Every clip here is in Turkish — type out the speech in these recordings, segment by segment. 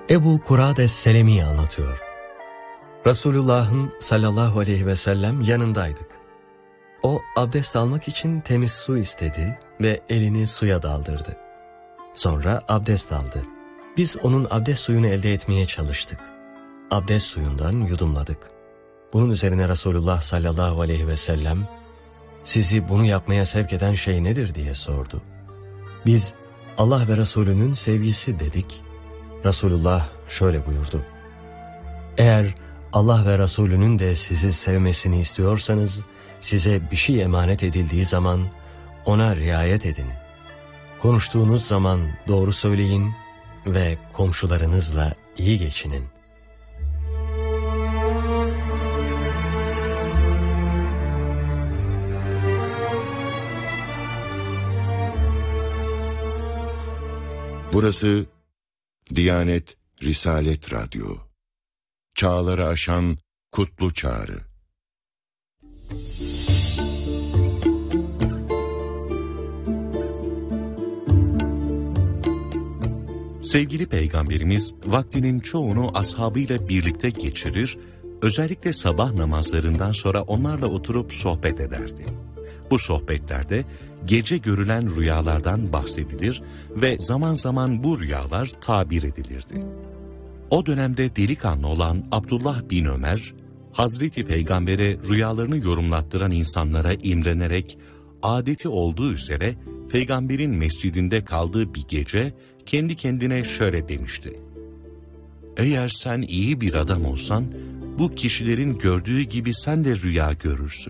Ebu Kurades Selemi anlatıyor. Resulullah'ın sallallahu aleyhi ve sellem yanındaydık. O abdest almak için temiz su istedi ve elini suya daldırdı. Sonra abdest aldı. Biz onun abdest suyunu elde etmeye çalıştık. Abdest suyundan yudumladık. Bunun üzerine Resulullah sallallahu aleyhi ve sellem, "Sizi bunu yapmaya sevk eden şey nedir?" diye sordu. Biz, "Allah ve Resulünün sevgisi" dedik. Resulullah şöyle buyurdu: "Eğer Allah ve Resulünün de sizi sevmesini istiyorsanız, size bir şey emanet edildiği zaman ona riayet edin. Konuştuğunuz zaman doğru söyleyin ve komşularınızla iyi geçinin." Burası Diyanet Risalet Radyo. Çağları aşan kutlu çağrı. Sevgili Peygamberimiz vaktinin çoğunu ashabıyla birlikte geçirir, özellikle sabah namazlarından sonra onlarla oturup sohbet ederdi. Bu sohbetlerde gece görülen rüyalardan bahsedilir ve zaman zaman bu rüyalar tabir edilirdi. O dönemde delikanlı olan Abdullah bin Ömer, Hazreti Peygamber'e rüyalarını yorumlattıran insanlara imrenerek, adeti olduğu üzere Peygamber'in mescidinde kaldığı bir gece kendi kendine şöyle demişti: "Eğer sen iyi bir adam olsan, bu kişilerin gördüğü gibi sen de rüya görürsün."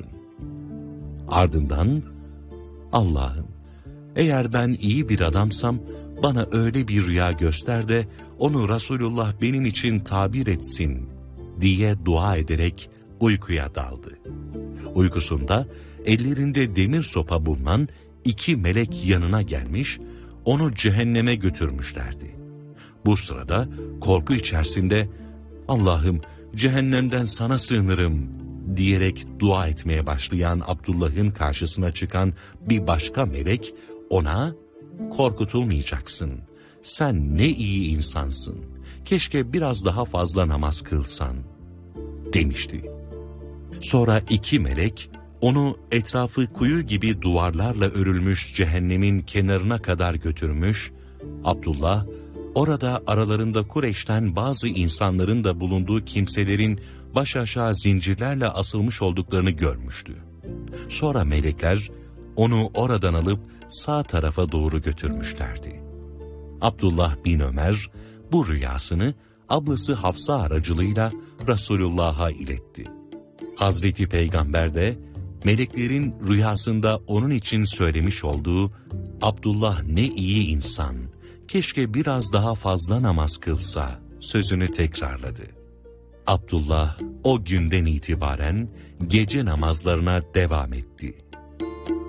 Ardından, "Allah'ım, eğer ben iyi bir adamsam bana öyle bir rüya göster de onu Resulullah benim için tabir etsin" diye dua ederek uykuya daldı. Uykusunda ellerinde demir sopa bulunan 2 melek yanına gelmiş, onu cehenneme götürmüşlerdi. Bu sırada korku içerisinde "Allah'ım, cehennemden sana sığınırım" diyerek dua etmeye başlayan Abdullah'ın karşısına çıkan bir başka melek ona "Korkutulmayacaksın, sen ne iyi insansın, keşke biraz daha fazla namaz kılsan" demişti. Sonra 2 melek onu etrafı kuyu gibi duvarlarla örülmüş cehennemin kenarına kadar götürmüş, Abdullah orada aralarında Kureyş'ten bazı insanların da bulunduğu kimselerin baş aşağı zincirlerle asılmış olduklarını görmüştü. Sonra melekler onu oradan alıp sağ tarafa doğru götürmüşlerdi. Abdullah bin Ömer bu rüyasını ablası Hafsa aracılığıyla Resulullah'a iletti. Hazreti Peygamber de meleklerin rüyasında onun için söylemiş olduğu "Abdullah ne iyi insan, keşke biraz daha fazla namaz kılsa" sözünü tekrarladı. Abdullah o günden itibaren gece namazlarına devam etti.